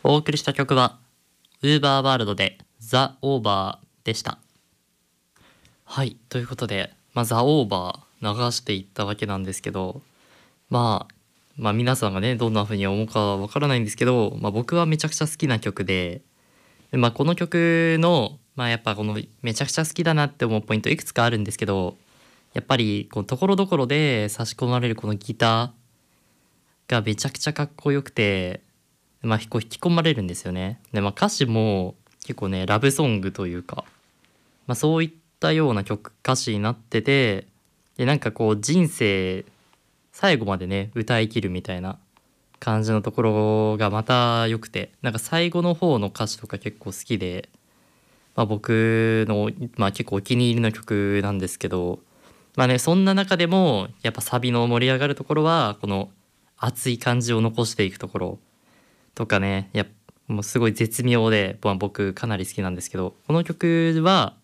お送りした曲は UVERWORLD で The Over でした。はい、ということで、The Over 流していったわけなんですけど、皆さんがねどんな風に思うかはわからないんですけど、僕はめちゃくちゃ好きな曲で、この曲のやっぱこのめちゃくちゃ好きだなって思うポイントいくつかあるんですけど、やっぱりこうところどころで差し込まれるこのギターがめちゃくちゃかっこよくて、こう引き込まれるんですよね。で、歌詞も結構ねラブソングというか、そういったような歌詞になってて、でなんかこう人生最後までね歌い切るみたいな感じのところがまた良くて、なんか最後の方の歌詞とか結構好きで、僕の、結構お気に入りの曲なんですけど、そんな中でもやっぱサビの盛り上がるところはこの熱い感じを残していくところとかね、もうすごい絶妙で、僕かなり好きなんですけど、この曲は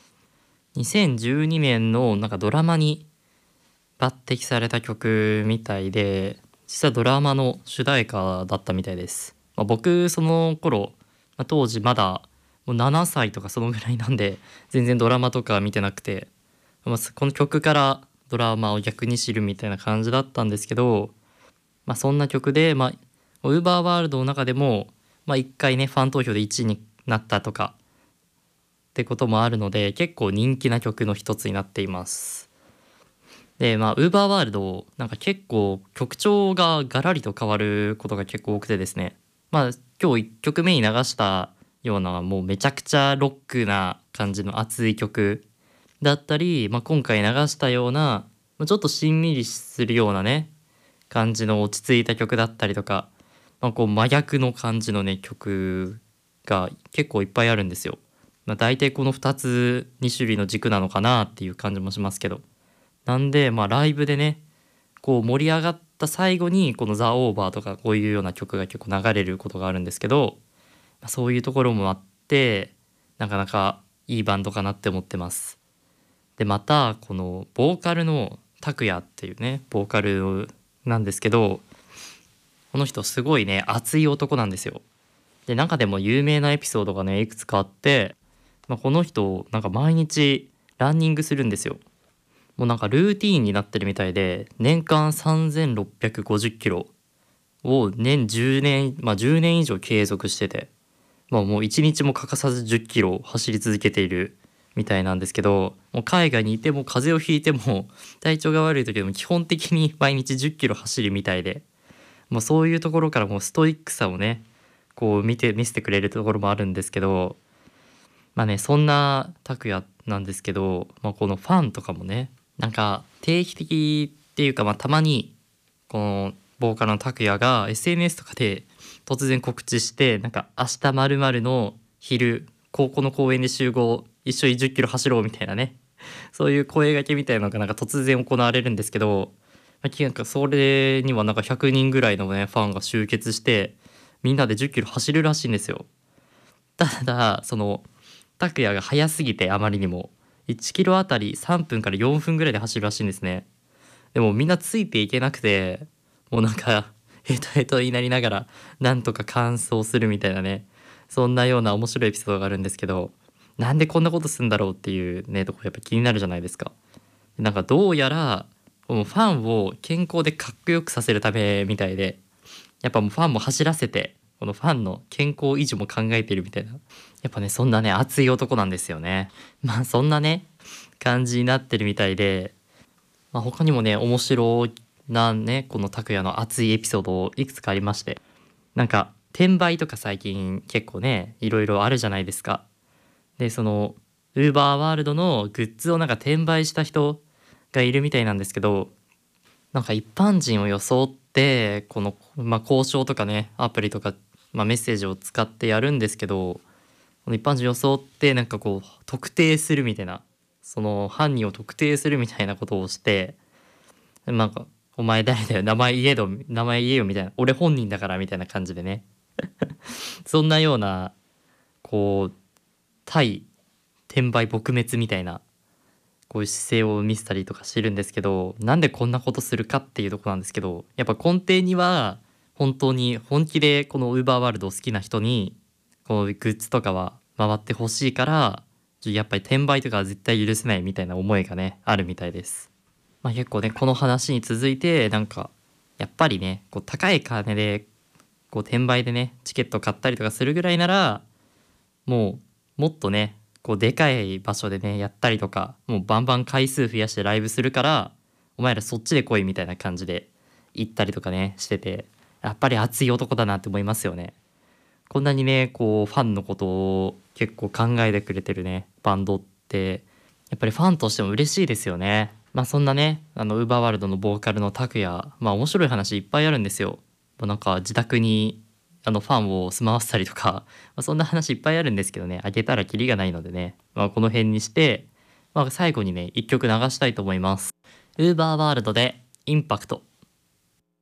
2012年のなんかドラマに抜擢された曲みたいで、実はドラマの主題歌だったみたいです。僕その頃、当時まだもう7歳とかそのぐらいなんで全然ドラマとか見てなくて、この曲からドラマを逆に知るみたいな感じだったんですけど、そんな曲で、ウーバーワールドの中でも、一回ねファン投票で1位になったとかってこともあるので、結構人気な曲の一つになっています。で、ウーバーワールドなんか結構曲調がガラリと変わることが結構多くてですね、今日1曲目に流したようなもうめちゃくちゃロックな感じの熱い曲だったり、今回流したようなちょっとしんみりするようなね感じの落ち着いた曲だったりとか、こう真逆の感じのね曲が結構いっぱいあるんですよ。大体この2つ2種類の軸なのかなっていう感じもしますけど、なんでライブでねこう盛り上がった最後にこの「ザ・オーバー」とかこういうような曲が結構流れることがあるんですけど、そういうところもあってなかなかいいバンドかなって思ってます。でまたこのボーカルの拓也っていうねボーカルなんですけど、この人すごいね熱い男なんですよ。で中でも有名なエピソードがねいくつかあって、この人なんか毎日ランニングするんですよ。もうなんかルーティーンになってるみたいで、年間3650キロを年10年10年以上継続してて、もう1日も欠かさず10キロ走り続けているみたいなんですけど、もう海外にいても風邪をひいても体調が悪い時でも基本的に毎日10キロ走るみたいで、もうそういうところからもうストイックさをねこう見せてくれるところもあるんですけど、そんな拓也なんですけど、このファンとかもねなんか定期的っていうか、たまにこのボーカルの拓也が SNS とかで突然告知して、なんか明日〇〇の昼高校の公園で集合一緒に10キロ走ろうみたいなね、そういう声掛けみたいなのがなんか突然行われるんですけど、なんかそれにはなんか100人ぐらいのねファンが集結してみんなで10キロ走るらしいんですよ。ただその拓也が速すぎて、あまりにも1キロあたり3分から4分ぐらいで走るらしいんですね。でもみんなついていけなくて、もうなんかヘトヘトになりながらなんとか完走するみたいなね、そんなような面白いエピソードがあるんですけど、なんでこんなことするんだろうっていうねとこやっぱ気になるじゃないですか。なんかどうやらこのファンを健康でかっこよくさせるためみたいで、やっぱもうファンも走らせてこのファンの健康維持も考えているみたいな、やっぱねそんなね熱い男なんですよね。そんなね感じになってるみたいで、他にもね面白なねこの拓也の熱いエピソードいくつかありまして、なんか転売とか最近結構ねいろいろあるじゃないですか。でそのウーバーワールドのグッズをなんか転売した人がいるみたいなんですけど、なんか一般人を装ってこの、交渉とかねアプリとか、メッセージを使ってやるんですけど、この一般人を装ってなんかこう特定するみたいな、その犯人を特定するみたいなことをして、なんか「お前誰だよ、名前言えよ」みたいな「俺本人だから」みたいな感じでねそんなようなこう対転売撲滅みたいなこういう姿勢を見せたりとかしてるんですけど、なんでこんなことするかっていうとこなんですけど、やっぱ根底には本当に本気でこのウーバーワールド好きな人にこうグッズとかは回ってほしいから、やっぱり転売とかは絶対許せないみたいな思いがねあるみたいです。結構ねこの話に続いてなんかやっぱりねこう高い金でこう転売でねチケット買ったりとかするぐらいなら、ももっとねこうでかい場所でねやったりとか、もうバンバン回数増やしてライブするから、お前らそっちで来いみたいな感じで行ったりとかねしてて、やっぱり熱い男だなって思いますよね。こんなにねこうファンのことを結構考えてくれてるねバンドって、やっぱりファンとしても嬉しいですよね。そんなねウーバーワールドのボーカルの拓也、面白い話いっぱいあるんですよ。なんか自宅にファンを住まわせたりとか、そんな話いっぱいあるんですけどね、あげたらキリがないのでね、この辺にして、最後にね一曲流したいと思います。ウーバーワールドでインパクト。